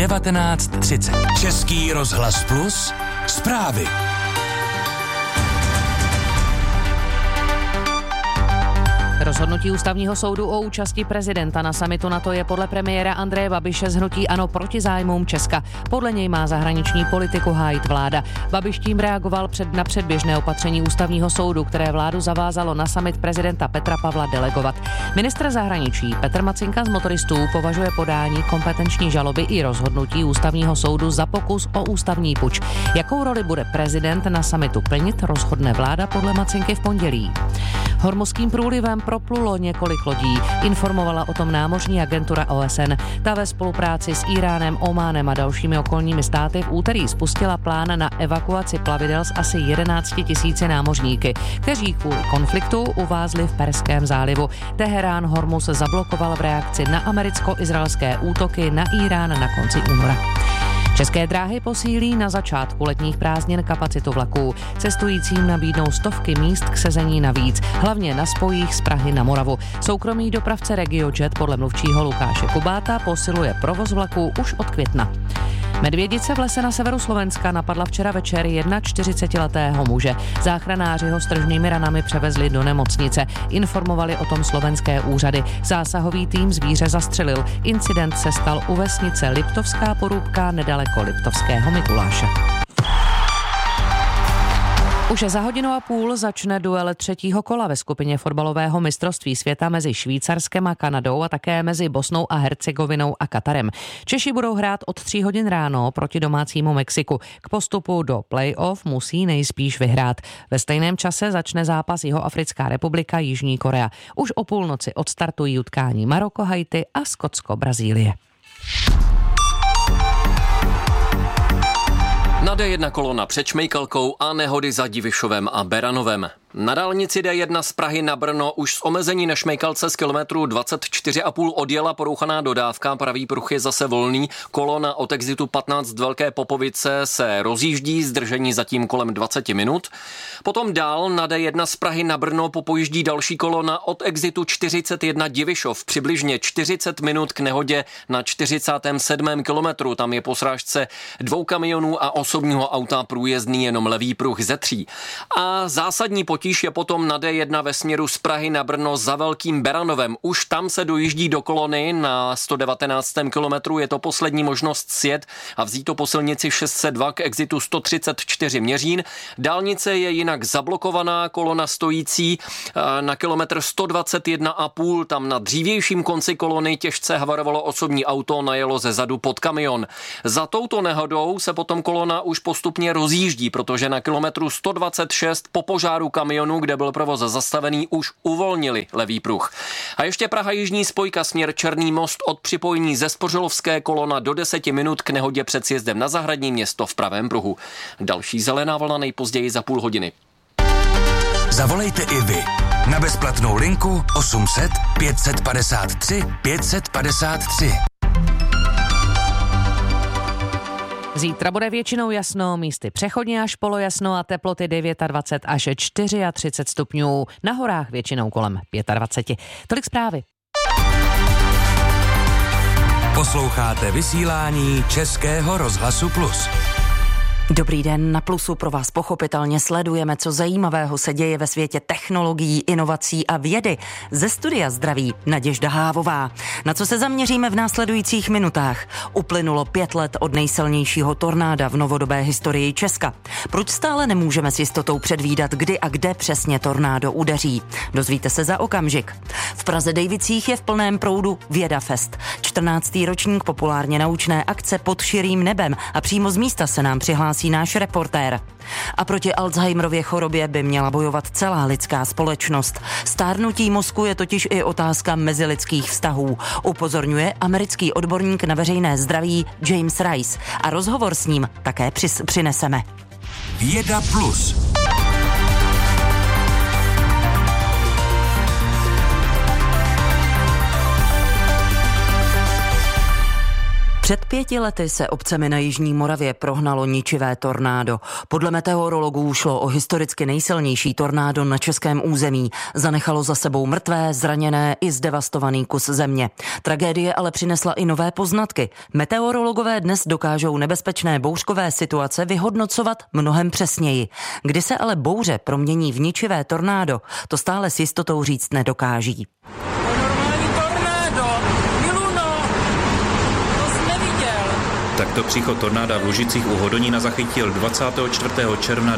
19:30. Český rozhlas Plus, zprávy. Rozhodnutí Ústavního soudu o účasti prezidenta na summitu NATO je podle premiéra Andreje Babiše z hnutí ANO proti zájmům Česka. Podle něj má zahraniční politiku hájit vláda. Babiš tím reagoval na předběžné opatření Ústavního soudu, které vládu zavázalo na summit prezidenta Petra Pavla delegovat. Ministr zahraničí Petr Macinka z Motoristů považuje podání kompetenční žaloby i rozhodnutí Ústavního soudu za pokus o ústavní puč. Jakou roli bude prezident na summitu plnit, rozhodne vláda podle Macinky v pondělí. Hormuzským průlivem proplulo několik lodí. Informovala o tom námořní agentura OSN. Ta ve spolupráci s Íránem, Ománem a dalšími okolními státy v úterý spustila plán na evakuaci plavidel s asi 11 000 námořníky, kteří kvůli konfliktu uvázli v Perském zálivu. Teherán Hormuz zablokoval v reakci na americko-izraelské útoky na Írán na konci února. České dráhy posílí na začátku letních prázdnin kapacitu vlaků. Cestujícím nabídnou stovky míst k sezení navíc, hlavně na spojích z Prahy na Moravu. Soukromý dopravce RegioJet podle mluvčího Lukáše Kubáta posiluje provoz vlaků už od května. Medvědice v lese na severu Slovenska napadla včera večer 41letého muže. Záchranáři ho s tržními ranami převezli do nemocnice. Informovali o tom slovenské úřady. Zásahový tým zvíře zastřelil. Incident se stal u vesnice Liptovská Porůbka nedaleko Liptovského Mikuláše. Už za 1,5 hodiny začne duel třetího kola ve skupině fotbalového mistrovství světa mezi Švýcarskem a Kanadou a také mezi Bosnou a Hercegovinou a Katarem. Češi budou hrát od 3 hodin ráno proti domácímu Mexiku. K postupu do play-off musí nejspíš vyhrát. Ve stejném čase začne zápas Jihoafrická republika Jižní Korea. Už o půlnoci odstartují utkání Maroko, Haiti a Skotsko, Brazílie. Na D1 kolona před Šmejkalkou a nehody za Divišovem a Beranovem. Na dálnici D1 z Prahy na Brno už z omezení na Šmejkalce z kilometru 24,5 odjela porouchaná dodávka, pravý pruh je zase volný, kolona od exitu 15 Velké Popovice se rozjíždí, zdržení zatím kolem 20 minut. Potom dál na D1 z Prahy na Brno popojíždí další kolona od exitu 41 Divišov, přibližně 40 minut k nehodě na 47. kilometru, tam je po srážce 2 kamionů a osobního auta průjezdný jenom levý pruh ze 3. A zásadní potíž je potom na D1 ve směru z Prahy na Brno za Velkým Beranovem. Už tam se dojíždí do kolony na 119. kilometru, je to poslední možnost sjet a vzít to po silnici 602 k exitu 134 Měřín. Dálnice je jinak zablokovaná, kolona stojící na kilometr 121,5, tam na dřívějším konci kolony těžce havarovalo osobní auto, najelo ze zadu pod kamion. Za touto nehodou se potom kolona už postupně rozjíždí, protože na kilometru 126 po požáru kamionu, kde byl provoz zastavený, už uvolnili levý pruh. A ještě Praha jižní spojka směr Černý Most od připojení ze Spořilovské, kolona do 10 minut k nehodě před sjezdem na Zahradní Město v pravém pruhu. Další zelená vlna nejpozději za půl hodiny. Zavolejte i vy na bezplatnou linku 800 553 553. Zítra bude většinou jasno, místy přechodně až polojasno a teploty 29 až 34 stupňů. Na horách většinou kolem 25. Tolik zprávy. Posloucháte vysílání Českého rozhlasu Plus. Dobrý den, na Plusu pro vás pochopitelně sledujeme, co zajímavého se děje ve světě technologií, inovací a vědy. Ze studia zdraví Naděžda Hávová. Na co se zaměříme v následujících minutách? Uplynulo 5 let od nejsilnějšího tornáda v novodobé historii Česka. Proč stále nemůžeme s jistotou předvídat, kdy a kde přesně tornádo udeří? Dozvíte se za okamžik. V Praze Dejvicích je v plném proudu Věda Fest. 14. ročník populárně naučné akce Pod širým nebem a přímo z místa se nám přihlásí náš reportér. A proti Alzheimerově chorobě by měla bojovat celá lidská společnost. Stárnutí mozku je totiž i otázka mezilidských vztahů, upozorňuje americký odborník na veřejné zdraví James Rice. A rozhovor s ním také přineseme. Věda Plus. Před 5 lety se obcemi na jižní Moravě prohnalo ničivé tornádo. Podle meteorologů šlo o historicky nejsilnější tornádo na českém území. Zanechalo za sebou mrtvé, zraněné i zdevastovaný kus země. Tragédie ale přinesla i nové poznatky. Meteorologové dnes dokážou nebezpečné bouřkové situace vyhodnocovat mnohem přesněji. Kdy se ale bouře promění v ničivé tornádo, to stále s jistotou říct nedokáží. Takto příchod tornáda v Lužicích u Hodonína zachytil 24. června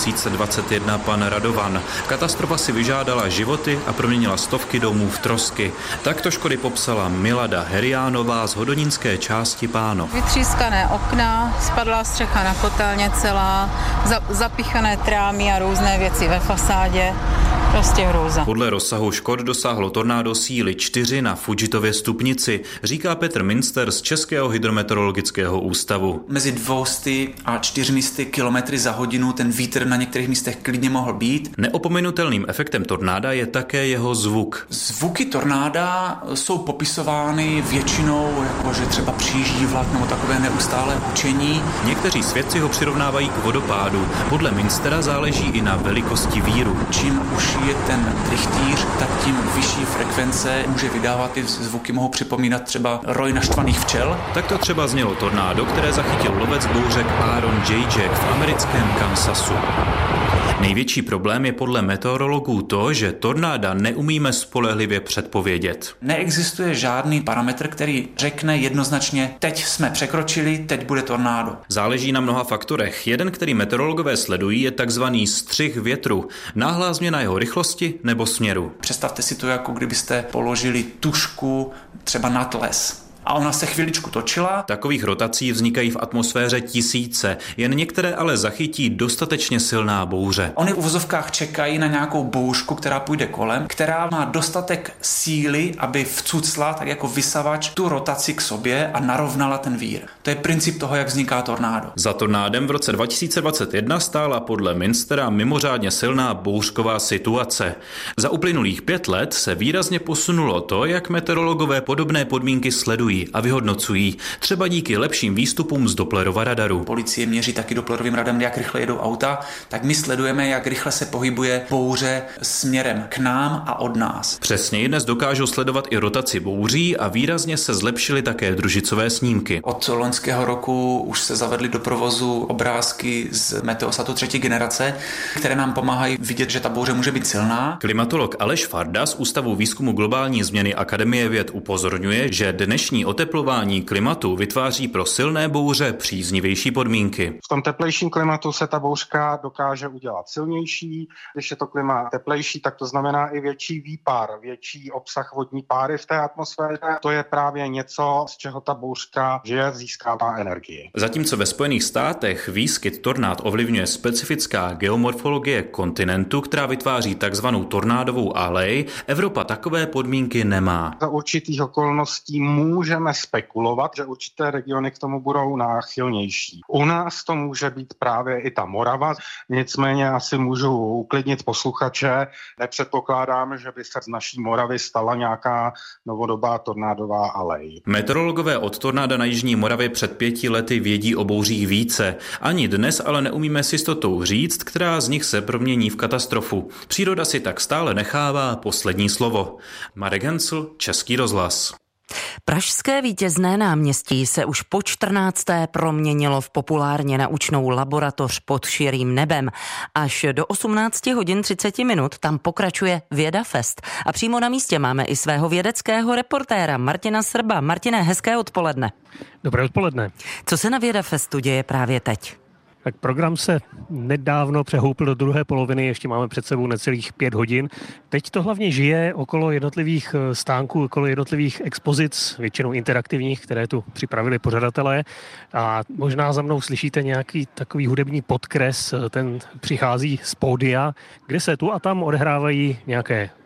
2021 pan Radovan. Katastrofa si vyžádala životy a proměnila stovky domů v trosky. Takto škody popsala Milada Heriánová z hodonínské části Pánov. Vytřískané okna, spadla střecha na kotelně celá, zapichané trámy a různé věci ve fasádě. Prostě hrůza. Podle rozsahu škod dosáhlo tornádo síly 4 na Fudžitově stupnici, říká Petr Minster z Českého hydrometeorologického ústavu. Mezi 200 a 400 km za hodinu ten vítr na některých místech klidně mohl být. Neopomenutelným efektem tornáda je také jeho zvuk. Zvuky tornáda jsou popisovány většinou jako, že třeba přijíždí vlak nebo takové neustálé hučení. Někteří svědci ho přirovnávají k vodopádu. Podle Minstera záleží i na velikosti víru. Čím už je ten trichtýř, tak tím vyšší frekvence může vydávat. Ty zvuky mohou připomínat třeba roj naštvaných včel. Tak to třeba znělo tornádo, které zachytil lovec bouřek Aaron J. Jack v americkém Kansasu. Největší problém je podle meteorologů to, že tornáda neumíme spolehlivě předpovědět. Neexistuje žádný parametr, který řekne jednoznačně, teď jsme překročili, teď bude tornádo. Záleží na mnoha faktorech. Jeden, který meteorologové sledují, je takzvaný střih větru. Náhlá změna jeho rychlosti nebo směru. Představte si to, jako kdybyste položili tužku třeba nad les. A ona se chviličku točila. Takových rotací vznikají v atmosféře tisíce, jen některé ale zachytí dostatečně silná bouře. Oni v uvozovkách čekají na nějakou bouřku, která půjde kolem, která má dostatek síly, aby vcucla tak jako vysavač tu rotaci k sobě a narovnala ten vír. To je princip toho, jak vzniká tornádo. Za tornádem v roce 2021 stála podle Minstera mimořádně silná bouřková situace. Za uplynulých 5 let se výrazně posunulo to, jak meteorologové podobné podmínky sledují a vyhodnocují, třeba díky lepším výstupům z Dopplerova radaru. Policie měří taky Dopplerovým radarem, jak rychle jedou auta, tak my sledujeme, jak rychle se pohybuje bouře směrem k nám a od nás. Přesněji dnes dokážou sledovat i rotaci bouří a výrazně se zlepšily také družicové snímky. Od loňského roku už se zavedly do provozu obrázky z Meteosatu 3. generace, které nám pomáhají vidět, že ta bouře může být silná. Klimatolog Aleš Farda z Ústavu výzkumu globální změny Akademie věd upozorňuje, že dnešní oteplování klimatu vytváří pro silné bouře příznivější podmínky. V tom teplejším klimatu se ta bouřka dokáže udělat silnější. Když je to klima teplejší, tak to znamená i větší výpar, větší obsah vodní páry v té atmosféře. To je právě něco, z čeho ta bouřka žije, získává energii. Zatímco ve Spojených státech výskyt tornád ovlivňuje specifická geomorfologie kontinentu, která vytváří takzvanou tornádovou alej, Evropa takové podmínky nemá. Za určitých okolností můžeme spekulovat, že určité regiony k tomu budou náchylnější. U nás to může být právě i ta Morava, nicméně asi můžu uklidnit posluchače. Nepředpokládám, že by se z naší Moravy stala nějaká novodobá tornádová alej. Meteorologové od tornáda na jižní Moravě před 5 lety vědí o bouřích více. Ani dnes ale neumíme s jistotou říct, která z nich se promění v katastrofu. Příroda si tak stále nechává poslední slovo. Marek Hensl, Český rozhlas. Pražské Vítězné náměstí se už po 14. proměnilo v populárně naučnou laboratoř pod širým nebem. Až do 18 hodin 30 minut tam pokračuje Věda Fest. A přímo na místě máme i svého vědeckého reportéra Martina Srba. Martine, hezké odpoledne. Dobré odpoledne. Co se na Věda Festu děje právě teď? Tak program se nedávno přehoupil do druhé poloviny, ještě máme před sebou necelých 5 hodin. Teď to hlavně žije okolo jednotlivých stánků, okolo jednotlivých expozic, většinou interaktivních, které tu připravili pořadatelé. A možná za mnou slyšíte nějaký takový hudební podkres, ten přichází z pódia, kde se tu a tam odehrávají nějaké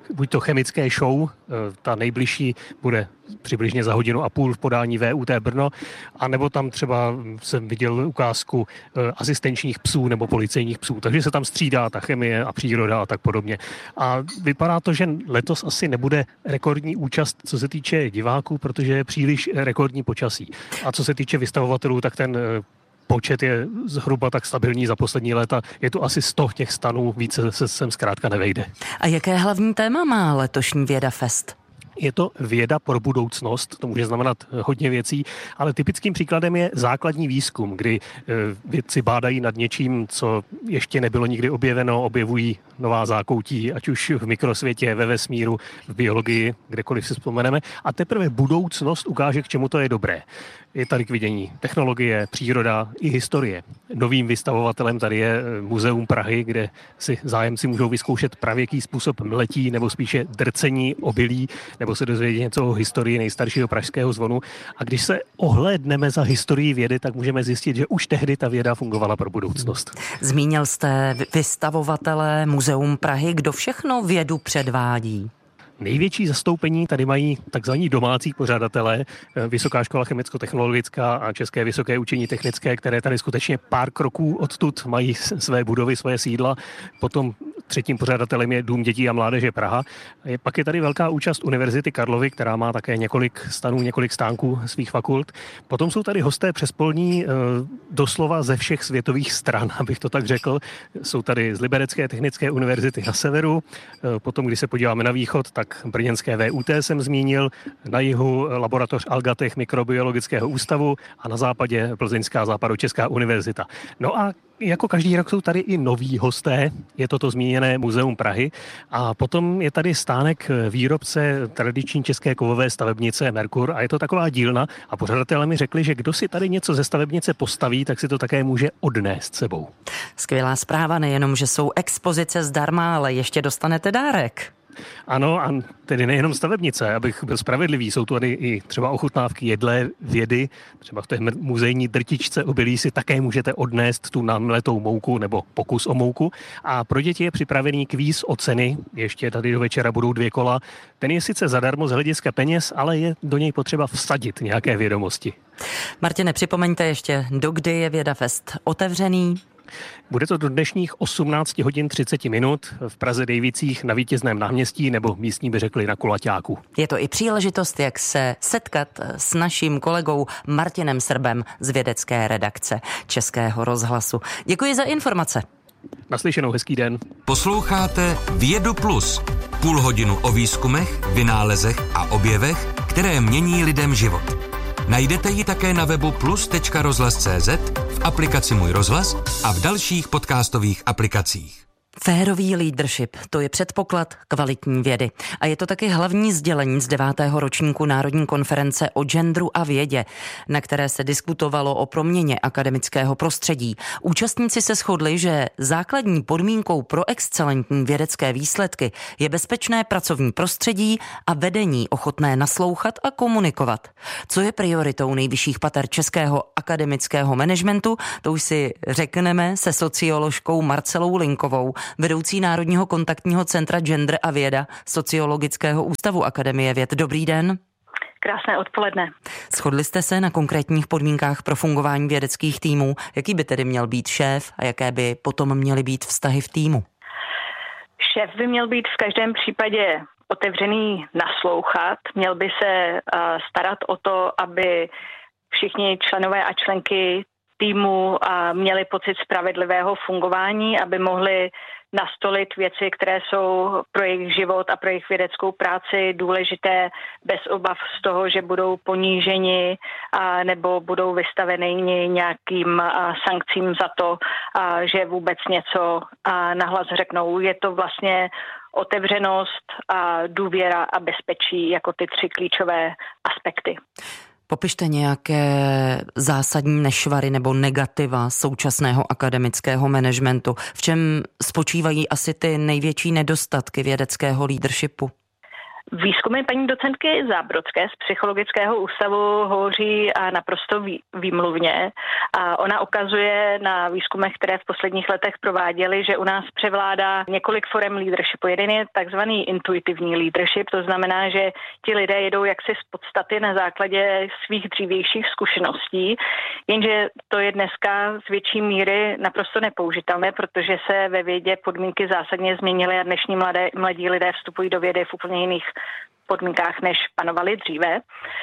buď to chemické show, ta nejbližší bude přibližně za 1,5 hodiny v podání VUT Brno, anebo tam třeba jsem viděl ukázku asistenčních psů nebo policejních psů, takže se tam střídá ta chemie a příroda a tak podobně. A vypadá to, že letos asi nebude rekordní účast, co se týče diváků, protože je příliš rekordní počasí. A co se týče vystavovatelů, tak ten počet je zhruba tak stabilní za poslední léta. Je tu asi 100 těch stanů, více se sem zkrátka nevejde. A jaké hlavní téma má letošní Věda Fest? Je to věda pro budoucnost, to může znamenat hodně věcí, ale typickým příkladem je základní výzkum, kdy vědci bádají nad něčím, co ještě nebylo nikdy objeveno, objevují nová zákoutí, ať už v mikrosvětě, ve vesmíru, v biologii, kdekoliv si vzpomeneme. A teprve budoucnost ukáže, k čemu to je dobré. Je tady k vidění technologie, příroda i historie. Novým vystavovatelem tady je Muzeum Prahy, kde si zájemci můžou vyzkoušet pravěký způsob mletí nebo spíše drcení obilí, nebo se dozvědět něco o historii nejstaršího pražského zvonu. A když se ohlédneme za historií vědy, tak můžeme zjistit, že už tehdy ta věda fungovala pro budoucnost. Zmínil jste vystavovatele Muzeum Prahy. Kdo všechno vědu předvádí? Největší zastoupení tady mají takzvaní domácí pořadatelé, Vysoká škola chemicko-technologická a České vysoké učení technické, které tady skutečně pár kroků odtud mají své budovy, svoje sídla. Potom třetím pořadatelem je Dům dětí a mládeže Praha. Pak je tady velká účast Univerzity Karlovy, která má také několik stanů, několik stánků svých fakult. Potom jsou tady hosté přespolní doslova ze všech světových stran, abych to tak řekl. Jsou tady z Liberecké technické univerzity na severu. Potom, když se podíváme na východ, tak brněnské VUT jsem zmínil, na jihu laboratoř Algatech mikrobiologického ústavu a na západě Plzeňská západočeská univerzita. No a jako každý rok jsou tady i noví hosté, je to zmíněné Muzeum Prahy a potom je tady stánek výrobce tradiční české kovové stavebnice Merkur a je to taková dílna a pořadatelé mi řekli, že kdo si tady něco ze stavebnice postaví, tak si to také může odnést sebou. Skvělá zpráva, nejenom, že jsou expozice zdarma, ale ještě dostanete dárek. Ano, a tedy nejenom stavebnice, abych byl spravedlivý, jsou tu tady i třeba ochutnávky jedlé vědy, třeba v té muzejní drtičce obilí si také můžete odnést tu namletou mouku nebo pokus o mouku a pro děti je připravený kvíz o ceny, ještě tady do večera budou 2 kola, ten je sice zadarmo z hlediska peněz, ale je do něj potřeba vsadit nějaké vědomosti. Martine, připomeňte ještě, dokdy je Věda Fest otevřený? Bude to do dnešních 18 hodin 30 minut v Praze Dejvicích na Vítězném náměstí nebo místní by řekli na Kulaťáku. Je to i příležitost, jak se setkat s naším kolegou Martinem Srbem z vědecké redakce Českého rozhlasu. Děkuji za informace. Naslyšenou, hezký den. Posloucháte Vědu Plus. Půl hodinu o výzkumech, vynálezech a objevech, které mění lidem život. Najdete ji také na webu plus.rozhlas.cz, v aplikaci Můj rozhlas a v dalších podcastových aplikacích. Férový leadership, to je předpoklad kvalitní vědy. A je to taky hlavní sdělení z 9. ročníku Národní konference o genderu a vědě, na které se diskutovalo o proměně akademického prostředí. Účastníci se shodli, že základní podmínkou pro excelentní vědecké výsledky je bezpečné pracovní prostředí a vedení ochotné naslouchat a komunikovat. Co je prioritou nejvyšších pater českého akademického managementu, to už si řekneme se socioložkou Marcelou Linkovou, vedoucí Národního kontaktního centra Gender a věda Sociologického ústavu Akademie věd. Dobrý den. Krásné odpoledne. Shodli jste se na konkrétních podmínkách pro fungování vědeckých týmů. Jaký by tedy měl být šéf a jaké by potom měly být vztahy v týmu? Šéf by měl být v každém případě otevřený naslouchat, měl by se starat o to, aby všichni členové a členky týmu měli pocit spravedlivého fungování, aby mohli nastolit věci, které jsou pro jejich život a pro jejich vědeckou práci důležité bez obav z toho, že budou poníženi nebo budou vystaveni nějakým sankcím za to, že vůbec něco nahlas řeknou. Je to vlastně otevřenost, důvěra a bezpečí jako ty 3 klíčové aspekty. Popište nějaké zásadní nešvary nebo negativa současného akademického managementu. V čem spočívají asi ty největší nedostatky vědeckého leadershipu? Výzkumy paní docentky Zábrodské z Psychologického ústavu hovoří naprosto výmluvně a ona ukazuje na výzkumech, které v posledních letech prováděly, že u nás převládá několik forem leadershipu. Jeden je takzvaný intuitivní leadership, to znamená, že ti lidé jedou jaksi z podstaty na základě svých dřívějších zkušeností, jenže to je dneska z větší míry naprosto nepoužitelné, protože se ve vědě podmínky zásadně změnily a dnešní mladí lidé vstupují do vědy v úplně jiných podmínkách, než panovaly dříve.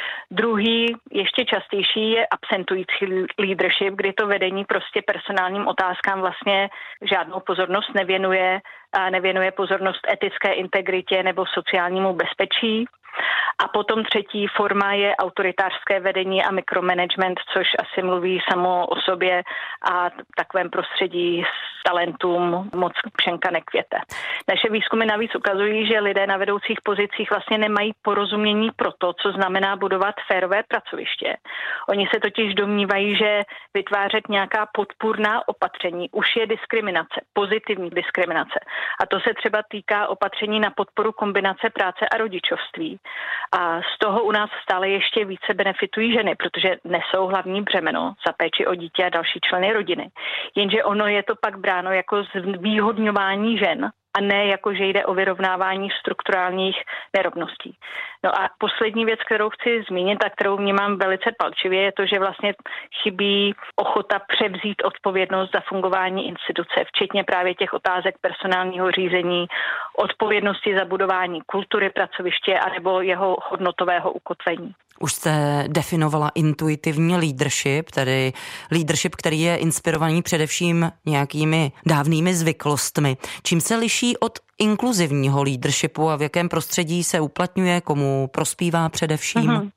Druhý, ještě častější, je absentující leadership, kdy to vedení prostě personálním otázkám vlastně žádnou pozornost nevěnuje a nevěnuje pozornost etické integritě nebo sociálnímu bezpečí. A potom třetí forma je autoritářské vedení a mikromanagement, což asi mluví samo o sobě a takovém prostředí s talentům moc pšenka nekvěte. Naše výzkumy navíc ukazují, že lidé na vedoucích pozicích vlastně nemají porozumění pro to, co znamená budovat férové pracoviště. Oni se totiž domnívají, že vytvářet nějaká podpůrná opatření už je diskriminace, pozitivní diskriminace. A to se třeba týká opatření na podporu kombinace práce a rodičovství. A z toho u nás stále ještě více benefitují ženy, protože nesou hlavní břemeno za péči o dítě a další členy rodiny. Jenže ono je to pak bráno jako zvýhodňování žen a ne jako, že jde o vyrovnávání strukturálních nerovností. No a poslední věc, kterou chci zmínit a kterou vnímám velice palčivě, je to, že vlastně chybí ochota převzít odpovědnost za fungování instituce, včetně právě těch otázek personálního řízení, odpovědnosti za budování kultury pracoviště anebo jeho hodnotového ukotvení. Už jste definovala intuitivní leadership, tedy leadership, který je inspirovaný především nějakými dávnými zvyklostmi. Čím se liší od inkluzivního leadershipu a v jakém prostředí se uplatňuje, komu prospívá především?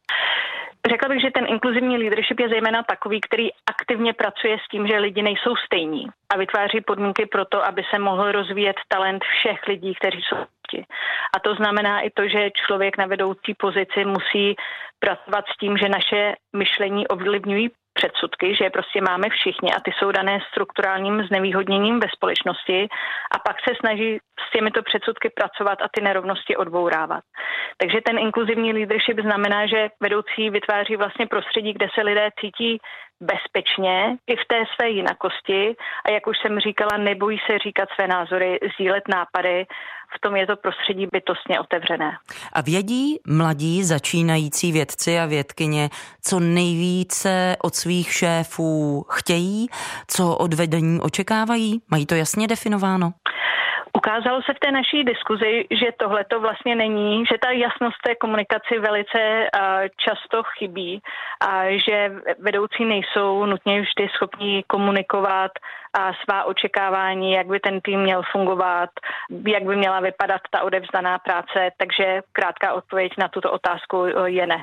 Řekla bych, že ten inkluzivní leadership je zejména takový, který aktivně pracuje s tím, že lidi nejsou stejní a vytváří podmínky pro to, aby se mohl rozvíjet talent všech lidí, kteří jsou. A to znamená i to, že člověk na vedoucí pozici musí pracovat s tím, že naše myšlení ovlivňují předsudky, že je prostě máme všichni a ty jsou dané strukturálním znevýhodněním ve společnosti a pak se snaží s těmito předsudky pracovat a ty nerovnosti odbourávat. Takže ten inkluzivní leadership znamená, že vedoucí vytváří vlastně prostředí, kde se lidé cítí bezpečně i v té své jinakosti a jak už jsem říkala, nebojí se říkat své názory, sdílet nápady, v tom je to prostředí bytostně otevřené. A vědí mladí začínající vědci a vědkyně, co nejvíce od svých šéfů chtějí, co od vedení očekávají? Mají to jasně definováno? Ukázalo se v té naší diskuzi, že tohle to vlastně není, že ta jasnost té komunikaci velice často chybí a že vedoucí nejsou nutně vždy schopni komunikovat a svá očekávání, jak by ten tým měl fungovat, jak by měla vypadat ta odevzdaná práce, takže krátká odpověď na tuto otázku je ne.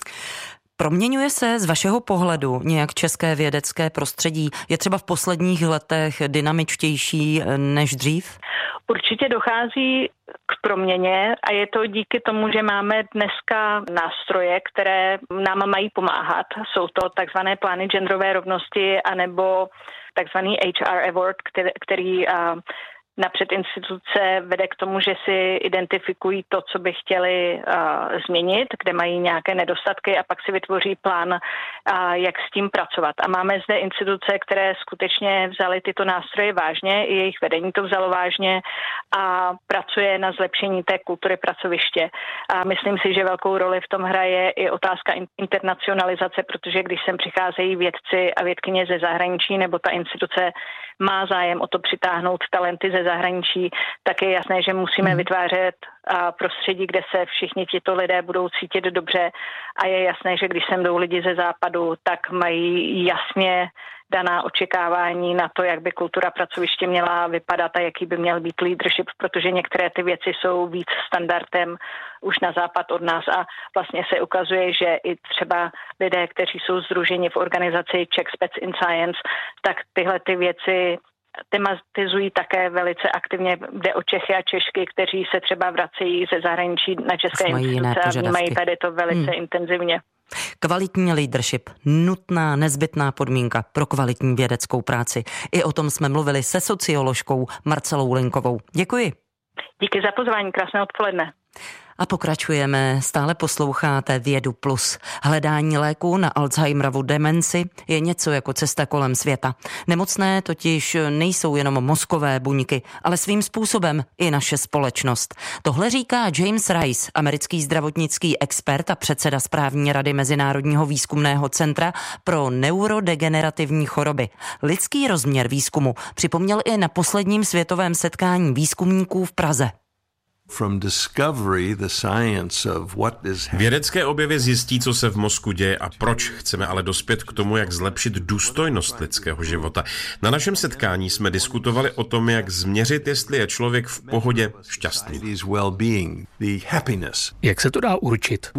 Proměňuje se z vašeho pohledu nějak české vědecké prostředí? Je třeba v posledních letech dynamičtější než dřív? Určitě dochází k proměně a je to díky tomu, že máme dneska nástroje, které nám mají pomáhat. Jsou to takzvané plány genderové rovnosti anebo takzvaný HR Award, který napřed instituce vede k tomu, že si identifikují to, co by chtěli změnit, kde mají nějaké nedostatky a pak si vytvoří plán, jak s tím pracovat. A máme zde instituce, které skutečně vzaly tyto nástroje vážně, i jejich vedení to vzalo vážně a pracuje na zlepšení té kultury pracoviště. A myslím si, že velkou roli v tom hraje i otázka internacionalizace, protože když sem přicházejí vědci a vědkyně ze zahraničí, nebo ta instituce má zájem o to přitáhnout talenty ze zahraničí, tak je jasné, že musíme vytvářet prostředí, kde se všichni tito lidé budou cítit dobře a je jasné, že když sem jdou lidi ze západu, tak mají jasně daná očekávání na to, jak by kultura pracoviště měla vypadat a jaký by měl být leadership, protože některé ty věci jsou víc standardem už na západ od nás a vlastně se ukazuje, že i třeba lidé, kteří jsou sdruženi v organizaci Czech Spec in Science, tak tyhle ty věci tematizují také velice aktivně. Jde o Čechy a Češky, kteří se třeba vracejí ze zahraničí na české instituce a vnímají tady to velice intenzivně. Kvalitní leadership, nutná, nezbytná podmínka pro kvalitní vědeckou práci. I o tom jsme mluvili se socioložkou Marcelou Linkovou. Děkuji. Díky za pozvání, krásné odpoledne. A pokračujeme, stále posloucháte Vědu Plus. Hledání léku na Alzheimerovu demenci je něco jako cesta kolem světa. Nemocné totiž nejsou jenom mozkové buňky, ale svým způsobem i naše společnost. Tohle říká James Rice, americký zdravotnický expert a předseda správní rady Mezinárodního výzkumného centra pro neurodegenerativní choroby. Lidský rozměr výzkumu připomněl i na posledním světovém setkání výzkumníků v Praze. Vědecké objevy zjistí, co se v mozku děje a proč. Chceme ale dospět k tomu, jak zlepšit důstojnost lidského života. Na našem setkání jsme diskutovali o tom, jak změřit, jestli je člověk v pohodě šťastný. Jak se to dá určit?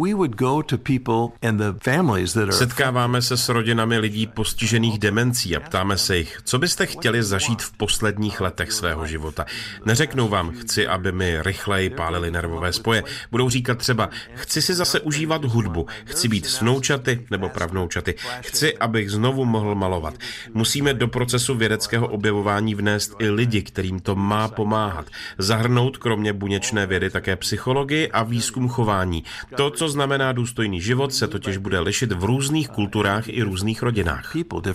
Setkáváme se s rodinami lidí postižených demencí a ptáme se jich, co byste chtěli zažít v posledních letech svého života. Neřeknou vám, chci, aby mi rychle pálili nervové spoje. Budou říkat třeba, chci si zase užívat hudbu, chci být s vnoučaty nebo pravnoučaty, chci, abych znovu mohl malovat. Musíme do procesu vědeckého objevování vnést i lidi, kterým to má pomáhat. Zahrnout kromě buněčné vědy také psychologii a výzkum chování. To, co znamená důstojný život, se totiž bude lišit v různých kulturách i různých rodinách.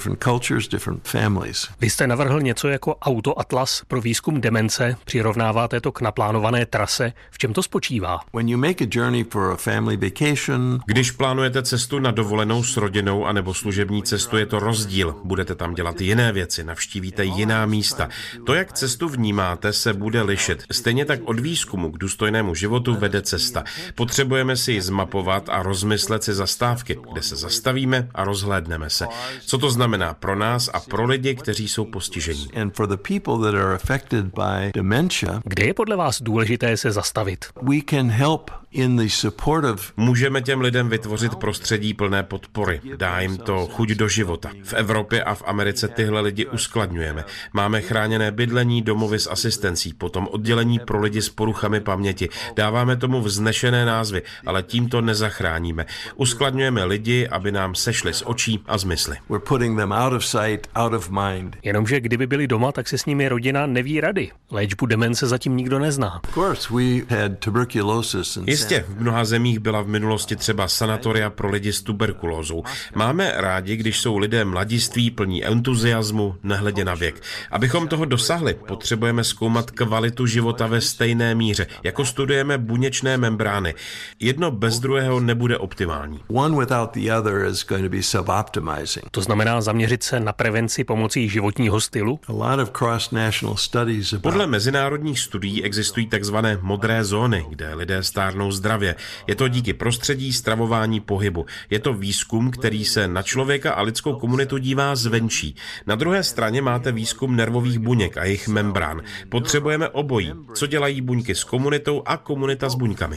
Vy jste navrhl něco jako autoatlas pro výzkum demence, přirovnáváte to k naplánované trase. V čem to spočívá? Když plánujete cestu na dovolenou s rodinou anebo služební cestu, je to rozdíl. Budete tam dělat jiné věci, navštívíte jiná místa. To, jak cestu vnímáte, se bude lišit. Stejně tak od výzkumu k důstojnému životu vede cesta. Potřebujeme si ji zmapovat a rozmyslet si zastávky, kde se zastavíme a rozhlédneme se. Co to znamená pro nás a pro lidi, kteří jsou postižení? Kde je podle vás důležité se zastavit? Můžeme těm lidem vytvořit prostředí plné podpory. Dá jim to chuť do života. V Evropě a v Americe tyhle lidi uskladňujeme. Máme chráněné bydlení, domovy s asistencí, potom oddělení pro lidi s poruchami paměti. Dáváme tomu vznešené názvy, ale tím to nezachráníme. Uskladňujeme lidi, aby nám sešli z očí a z mysli. Jenomže kdyby byli doma, tak se s nimi rodina neví rady. Léčbu demence zatím nikdo nezná. Jistě, v mnoha zemích byla v minulosti třeba sanatoria pro lidi s tuberkulózou. Máme rádi, když jsou lidé mladiství, plní entuziasmu, nehledě na věk. Abychom toho dosahli, potřebujeme zkoumat kvalitu života ve stejné míře, jako studujeme buněčné membrány. Jedno bez druhého nebude optimální. To znamená zaměřit se na prevenci pomocí životního stylu? Podle mezinárodních studií existují takzvané modré zóny, kde lidé stárnou zdravě. Je to díky prostředí, stravování, pohybu. Je to výzkum, který se na člověka a lidskou komunitu dívá zvenčí. Na druhé straně máte výzkum nervových buněk a jejich membrán. Potřebujeme obojí. Co dělají buňky s komunitou a komunita s buňkami.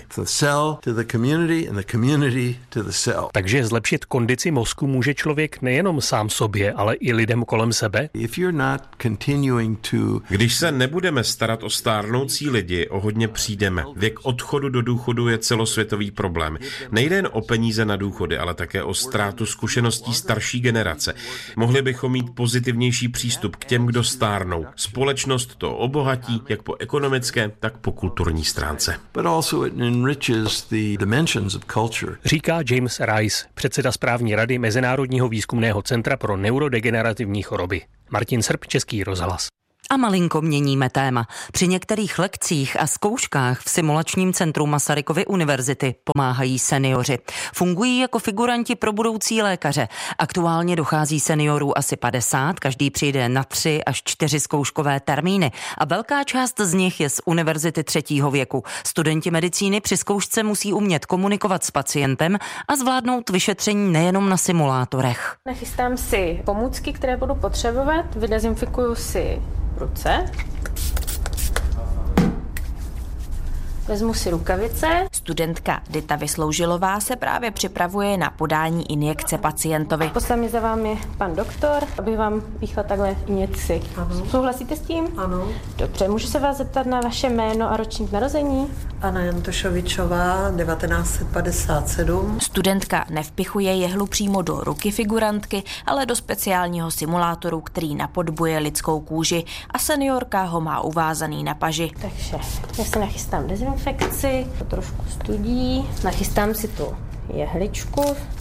Takže zlepšit kondici mozku může člověk nejenom sám sobě, ale i lidem kolem sebe? Když se nebudeme starat o stárnoucí lidi, o hodně přijdeme. Věk odchodu do důchodu je celosvětový problém. Nejde jen o peníze na důchody, ale také o ztrátu zkušeností starší generace. Mohli bychom mít pozitivnější přístup k těm, kdo stárnou. Společnost to obohatí jak po ekonomické, tak po kulturní stránce. Říká James Rice, předseda správní rady Mezinárodního výzkumného centra pro neurodegenerativní choroby. Martin Srb, Český rozhlas. A malinko měníme téma. Při některých lekcích a zkouškách v simulačním centru Masarykovy univerzity pomáhají seniori. Fungují jako figuranti pro budoucí lékaře. Aktuálně dochází seniorů asi 50, každý přijde na 3 až 4 zkouškové termíny a velká část z nich je z univerzity 3. věku. Studenti medicíny při zkoušce musí umět komunikovat s pacientem a zvládnout vyšetření nejenom na simulátorech. Nachystám si pomůcky, které budu potřebovat, vydezinfikuju si ruce. Vezmu si rukavice. Studentka Dita Vysloužilová se právě připravuje na podání injekce pacientovi. Poslal za vámi pan doktor, aby vám píchla takhle injekci. Ano. Souhlasíte s tím? Ano. Dobře, můžu se vás zeptat na vaše jméno a ročník narození? Anna Jantošovičová, 1957. Studentka nevpichuje jehlu přímo do ruky figurantky, ale do speciálního simulátoru, který napodobuje lidskou kůži a seniorka ho má uvázaný na paži. Takže já se nachystám dezinfekci, trošku studí. Nachystám si tu jehličku.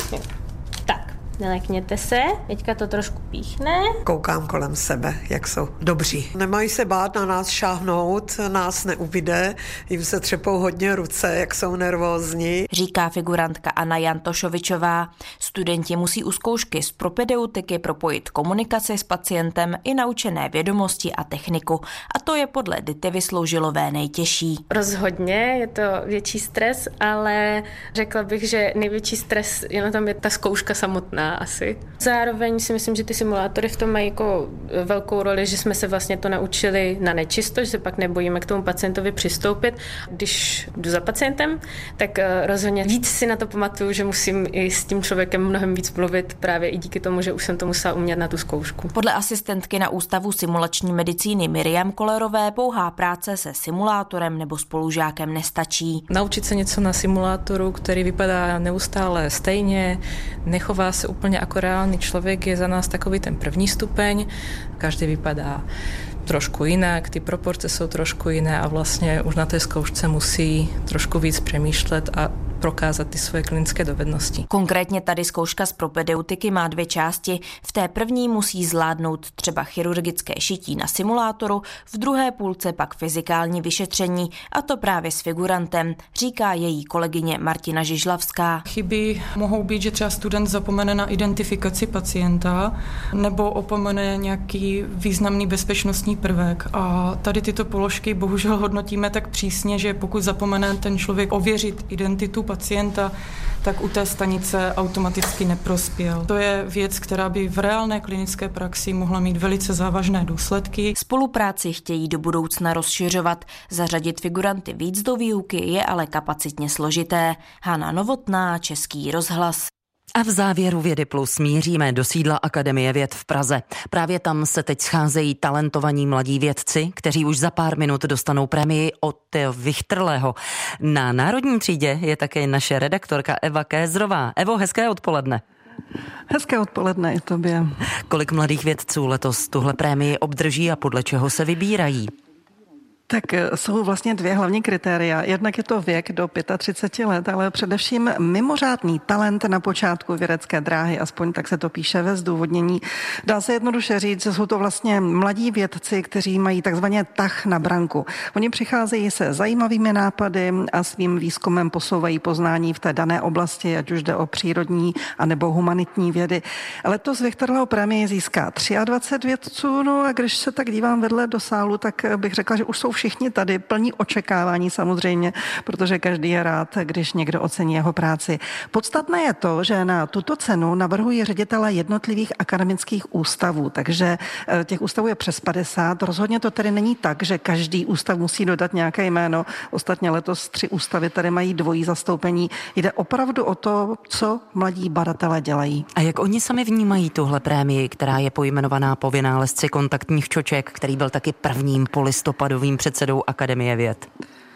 Tak, nelekněte se, teďka to trošku píchne. Koukám kolem sebe, jak jsou dobří. Nemají se bát na nás šáhnout, nás neubyde, jim se třepou hodně ruce, jak jsou nervózní. Říká figurantka Anna Jantošovičová. Studenti musí u zkoušky z propedeutiky propojit komunikaci s pacientem i naučené vědomosti a techniku. A to je podle Dity Vysloužilové nejtěžší. Rozhodně je to větší stres, ale řekla bych, že největší stres je tam je ta zkouška samotná asi. Zároveň si myslím, že ty simulátory v tom mají jako velkou roli, že jsme se vlastně to naučili na nečisto, že se pak nebojíme k tomu pacientovi přistoupit. Když jdu za pacientem, tak rozhodně víc si na to pamatuju, že musím i s tím člověkem mnohem víc mluvit, právě i díky tomu, že už jsem to musela umět na tu zkoušku. Podle asistentky na Ústavu simulační medicíny Miriam Kolerové pouhá práce se simulátorem nebo spolužákem nestačí. Naučit se něco na simulátoru, který vypadá neustále stejně, nechová se úplně jako reálný člověk, je za nás takový ten první stupeň. Každý vypadá trošku jinak, ty proporce jsou trošku jiné a vlastně už na té zkoušce musí trošku víc přemýšlet a prokázat ty svoje klinické dovednosti. Konkrétně tady zkouška z propedeutiky má 2 části. V té první musí zvládnout třeba chirurgické šití na simulátoru, v druhé půlce pak fyzikální vyšetření, a to právě s figurantem, říká její kolegyně Martina Žižlavská. Chyby mohou být, že třeba student zapomene na identifikaci pacienta nebo opomene nějaký významný bezpečnostní prvek. A tady tyto položky bohužel hodnotíme tak přísně, že pokud zapomene ten člověk ověřit identitu pacienta, tak u té stanice automaticky neprospěl. To je věc, která by v reálné klinické praxi mohla mít velice závažné důsledky. Spolupráci chtějí do budoucna rozšiřovat. Zařadit figuranty víc do výuky je ale kapacitně složité. Hana Novotná, Český rozhlas. A v závěru Vědy Plus míříme do sídla Akademie věd v Praze. Právě tam se teď scházejí talentovaní mladí vědci, kteří už za pár minut dostanou prémii od Theo Vichtrlého. Na Národní třídě je také naše redaktorka Eva Kézrová. Evo, hezké odpoledne. Hezké odpoledne i tobě. Kolik mladých vědců letos tuhle prémii obdrží a podle čeho se vybírají? Tak jsou vlastně 2 hlavní kritéria. Jednak je to věk do 35 let, ale především mimořádný talent na počátku vědecké dráhy, aspoň tak se to píše ve zdůvodnění. Dá se jednoduše říct, že jsou to vlastně mladí vědci, kteří mají takzvaně tah na branku. Oni přicházejí se zajímavými nápady a svým výzkumem posouvají poznání v té dané oblasti, ať už jde o přírodní anebo humanitní vědy. Letos Vichtrlého prémii získá 23 vědců, no a když se tak dívám vedle do sálu, tak bych řekla, že už jsou všichni tady plní očekávání samozřejmě, protože každý je rád, když někdo ocení jeho práci. Podstatné je to, že na tuto cenu navrhují ředitele jednotlivých akademických ústavů, takže těch ústavů je přes 50. Rozhodně to tedy není tak, že každý ústav musí dodat nějaké jméno. Ostatně letos 3 ústavy tady mají dvojí zastoupení. Jde opravdu o to, co mladí badatelé dělají. A jak oni sami vnímají tuhle prémii, která je pojmenovaná po vynálezci kontaktních čoček, který byl taky prvním polistopadovým předsedou Akademie věd?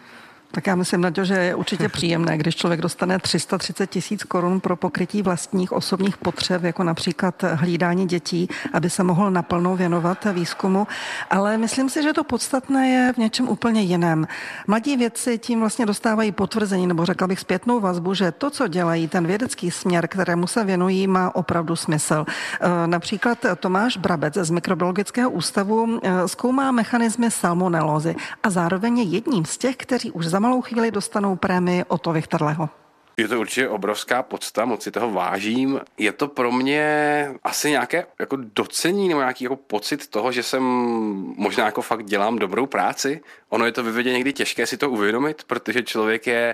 Tak já myslím, Naďo, že je určitě příjemné, když člověk dostane 330 000 korun pro pokrytí vlastních osobních potřeb, jako například hlídání dětí, aby se mohl naplno věnovat výzkumu. Ale myslím si, že to podstatné je v něčem úplně jiném. Mladí vědci tím vlastně dostávají potvrzení, nebo řekla bych zpětnou vazbu, že to, co dělají, ten vědecký směr, kterému se věnují, má opravdu smysl. Například Tomáš Brabec z Mikrobiologického ústavu zkoumá mechanismy salmonelózy a zároveň je jedním z těch, kteří už za malou chvíli dostanou prémii Otto Vichtrlého. Je to určitě obrovská podsta, moc si toho vážím. Je to pro mě asi nějaké jako docení nebo nějaký jako pocit toho, že jsem možná jako fakt dělám dobrou práci. Ono je to ve vědě někdy těžké si to uvědomit, protože člověk je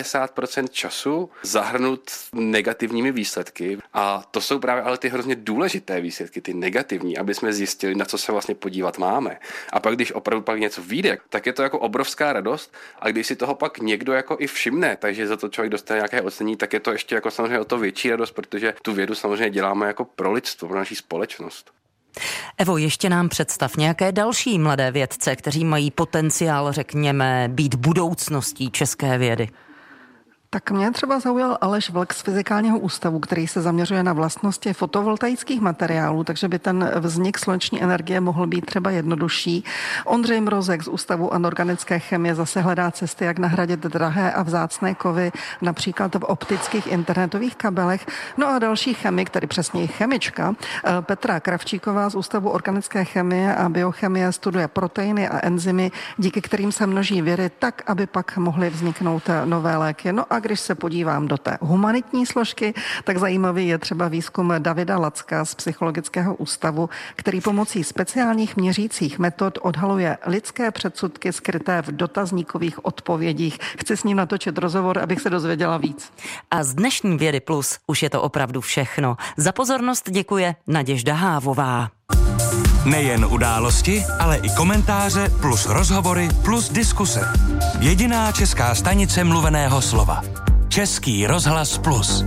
90% času zahrnut negativními výsledky a to jsou právě ale ty hrozně důležité výsledky, ty negativní, aby jsme zjistili, na co se vlastně podívat máme. A pak, když opravdu pak něco vyjde, tak je to jako obrovská radost a když si toho pak někdo jako i všimne, takže za to člověk dostane nějaké ocení, tak je to ještě jako samozřejmě o to větší radost, protože tu vědu samozřejmě děláme jako pro lidstvo, pro naši společnost. Evo, ještě nám představ nějaké další mladé vědce, kteří mají potenciál, řekněme, být budoucností české vědy. Tak mě třeba zaujal Aleš Vlk z Fyzikálního ústavu, který se zaměřuje na vlastnosti fotovoltaických materiálů, takže by ten vznik sluneční energie mohl být třeba jednodušší. Ondřej Mrozek z Ústavu anorganické chemie zase hledá cesty, jak nahradit drahé a vzácné kovy, například v optických internetových kabelech. No a další chemik, tedy přesněji chemička, Petra Kravčíková z Ústavu organické chemie a biochemie studuje proteiny a enzymy, díky kterým se množí viry tak, aby pak mohly vzniknout nové léky. No a když se podívám do té humanitní složky, tak zajímavý je třeba výzkum Davida Lacka z Psychologického ústavu, který pomocí speciálních měřících metod odhaluje lidské předsudky skryté v dotazníkových odpovědích. Chci s ním natočit rozhovor, abych se dozvěděla víc. A z dnešní Vědy Plus už je to opravdu všechno. Za pozornost děkuje Naděžda Hávová. Nejen události, ale i komentáře plus rozhovory plus diskuse. Jediná česká stanice mluveného slova. Český rozhlas Plus.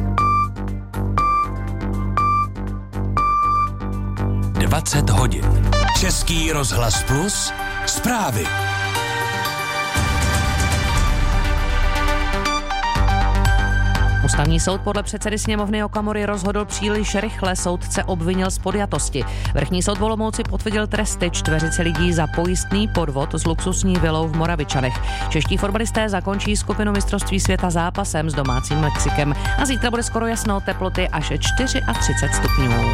20 hodin. Český rozhlas Plus. Zprávy. Ústavní soud podle předsedy sněmovny Okamury rozhodl příliš rychle, soudce obvinil z podjatosti. Vrchní soud v Olomouci potvrdil tresty 40 lidí za pojistný podvod s luxusní vilou v Moravičanech. Čeští fotbalisté zakončí skupinu mistrovství světa zápasem s domácím Mexikem a zítra bude skoro jasno, teploty až 34 stupňů.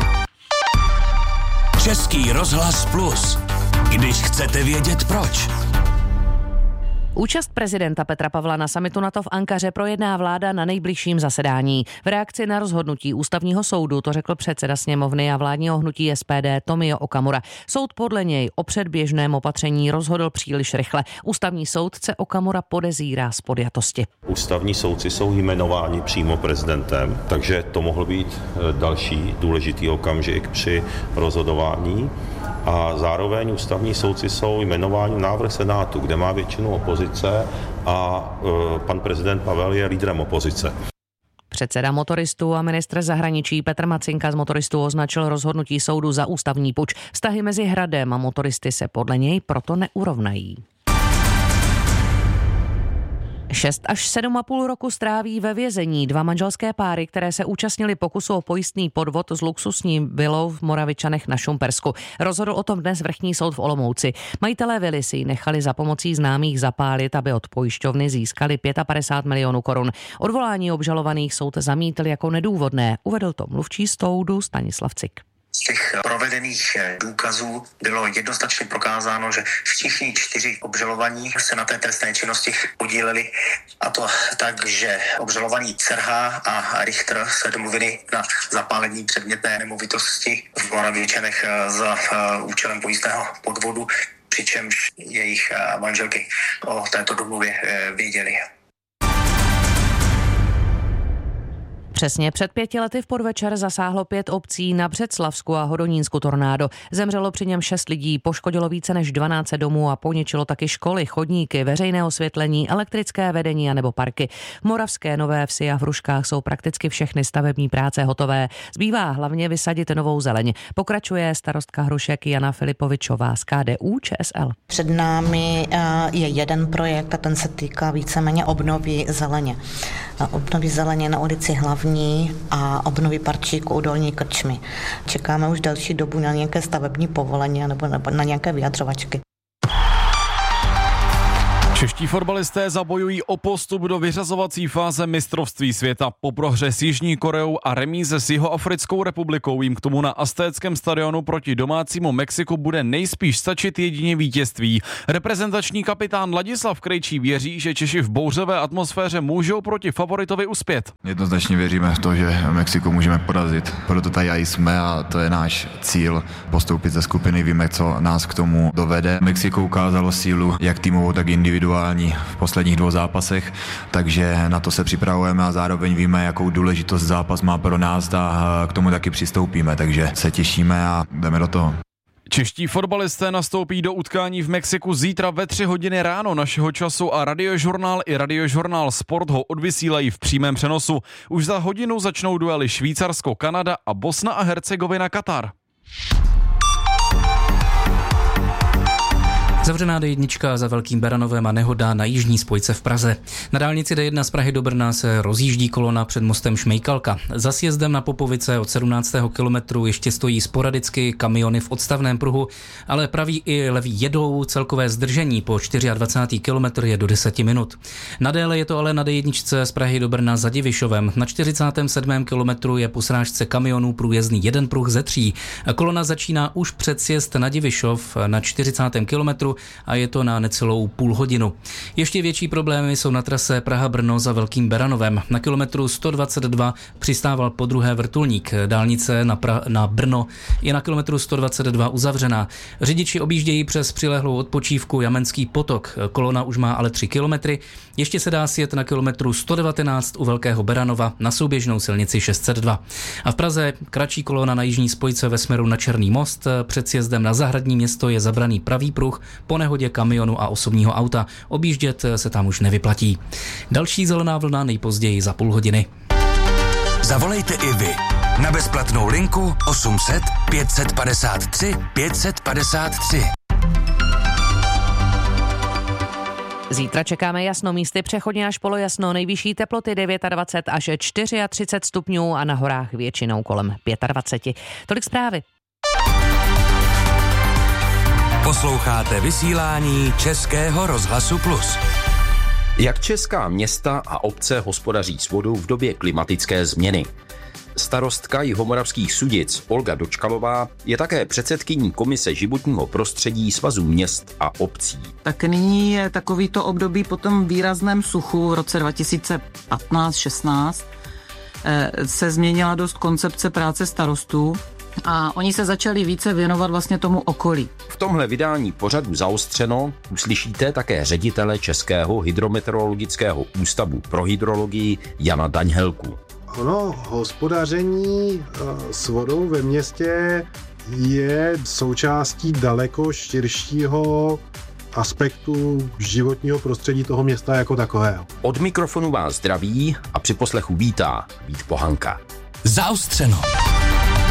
Český rozhlas Plus. Když chcete vědět proč. Účast prezidenta Petra Pavla na summitu NATO v Ankaře projedná vláda na nejbližším zasedání. V reakci na rozhodnutí ústavního soudu to řekl předseda sněmovny a vládního hnutí SPD Tomio Okamura. Soud podle něj o předběžném opatření rozhodl příliš rychle. Ústavní soudce Okamura podezírá z podjatosti. Ústavní soudci jsou jmenováni přímo prezidentem, takže to mohl být další důležitý okamžik při rozhodování. A zároveň ústavní soudci jsou jmenováni návrh Senátu, kde má většinu opozice a pan prezident Pavel je lídrem opozice. Předseda motoristů a ministr zahraničí Petr Macinka z motoristů označil rozhodnutí soudu za ústavní puč. Vztahy mezi Hradem a motoristy se podle něj proto neurovnají. 6 až 7,5 roku stráví ve vězení 2 manželské páry, které se účastnili pokusu o pojistný podvod s luxusní vilou v Moravičanech na Šumpersku. Rozhodl o tom dnes vrchní soud v Olomouci. Majitelé vily si ji nechali za pomocí známých zapálit, aby od pojišťovny získali 55 milionů korun. Odvolání obžalovaných soud zamítl jako nedůvodné, uvedl to mluvčí soudu Stanislav Cik. Z těch provedených důkazů bylo jednoznačně prokázáno, že všichni 4 obžalovaní se na té trestné činnosti podíleli, a to tak, že obžalovaní Cerha a Richter se domluvili na zapálení předmětné nemovitosti v Moravičanech za účelem pojistného podvodu, přičemž jejich manželky o této domluvě věděli. Přesně před 5 lety v podvečer zasáhlo 5 obcí na Břeclavsku a Hodonínsku tornádo. Zemřelo při něm 6 lidí, poškodilo více než 12 domů a poničilo taky školy, chodníky, veřejné osvětlení, elektrické vedení a nebo parky. V Moravské Nové Vsi a v Hruškách jsou prakticky všechny stavební práce hotové. Zbývá hlavně vysadit novou zeleň. Pokračuje starostka Hrušek Jana Filipovičová z KDU ČSL. Před námi je jeden projekt a ten se týká víceméně obnovy zeleně. Obnovy zeleně na ulici Hlavní a obnovy parčíku u Dolní Krčmy. Čekáme už další dobu na nějaké stavební povolení nebo na nějaké vyjadřovačky. Čeští fotbalisté zabojují o postup do vyřazovací fáze mistrovství světa. Po prohře s Jižní Koreou a remíze s Jihoafrickou republikou jim k tomu na Aztéckém stadionu proti domácímu Mexiku bude nejspíš stačit jedině vítězství. Reprezentační kapitán Ladislav Krejčí věří, že Češi v bouřlivé atmosféře můžou proti favoritovi uspět. Jednoznačně věříme v to, že Mexiko můžeme porazit. Proto tady jsme a to je náš cíl postoupit ze skupiny. Víme, co nás k tomu dovede. Mexiko ukázalo sílu jak týmovou, tak individuální v posledních 2 zápasech, takže na to se připravujeme a zároveň víme, jakou důležitost zápas má pro nás a k tomu taky přistoupíme, takže se těšíme a jdeme do toho. Čeští fotbalisté nastoupí do utkání v Mexiku zítra ve 3 hodiny ráno našeho času a Radiožurnál i Radiožurnál Sport ho odvysílají v přímém přenosu. Už za hodinu začnou duely Švýcarsko-Kanada a Bosna a Hercegovina-Katar. Zavřená D1 za Velkým Beranovem a nehoda na jižní spojce v Praze. Na dálnici D1 z Prahy do Brna se rozjíždí kolona před mostem Šmejkalka. Za sjezdem na Popovice od 17. kilometru ještě stojí sporadicky kamiony v odstavném pruhu, ale pravý i levý jedou. Celkové zdržení po 24. kilometr je do 10 minut. Nadéle je to ale na D1 z Prahy do Brna za Divišovem. Na 47. kilometru je po srážce kamionů průjezdný jeden pruh ze 3. Kolona začíná už před sjezd na Divišov na 40. kilometru a je to na necelou půl hodinu. Ještě větší problémy jsou na trase Praha-Brno za Velkým Beranovem. Na kilometru 122 přistával podruhé vrtulník. Dálnice na Brno je na kilometru 122 uzavřená. Řidiči objíždějí přes přilehlou odpočívku Jamenský potok. Kolona už má ale 3 kilometry. Ještě se dá sjet na kilometru 119 u Velkého Beranova na souběžnou silnici 602. A v Praze kratší kolona na jižní spojce ve směru na Černý most. Před sjezdem na Zahradní Město je zabraný pravý pruh po nehodě kamionu a osobního auta. Objíždět se tam už nevyplatí. Další zelená vlna nejpozději za půl hodiny. Zavolejte i vy na bezplatnou linku 800 553 553. Zítra čekáme jasno, místy přechodně až polojasno, nejvyšší teploty 29 až 34 stupňů a na horách většinou kolem 25. Tolik zprávy. Posloucháte vysílání Českého rozhlasu Plus. Jak česká města a obce hospodaří s vodou v době klimatické změny? Starostka Jihomoravských Sudic Olga Dočkalová je také předsedkyní Komise životního prostředí Svazu měst a obcí. Tak nyní je takovýto období po tom výrazném suchu v roce 2015-16 se změnila dost koncepce práce starostů a oni se začali více věnovat vlastně tomu okolí. V tomhle vydání pořadu Zaostřeno uslyšíte také ředitele Českého hydrometeorologického ústavu pro hydrologii Jana Daňhelku. Ono, hospodaření s vodou ve městě je součástí daleko širšího aspektu životního prostředí toho města jako takového. Od mikrofonu vás zdraví a při poslechu vítá Vít Pohanka. Zaostřeno.